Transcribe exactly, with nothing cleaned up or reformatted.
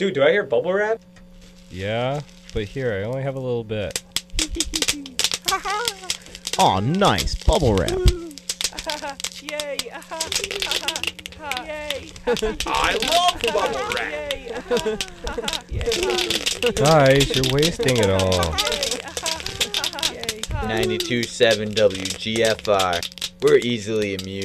Dude, do I hear bubble wrap? Yeah, but here, I only have a little bit. Aw, nice. Bubble wrap. Yay! Yay! I love bubble wrap! Guys, you're wasting it all. ninety-two point seven W G F R. We're easily amused.